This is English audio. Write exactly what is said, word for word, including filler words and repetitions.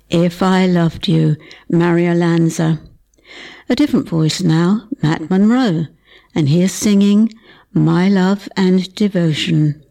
If I Loved You, Mario Lanza. A different voice now, Matt Monro, and he is singing My Love and Devotion.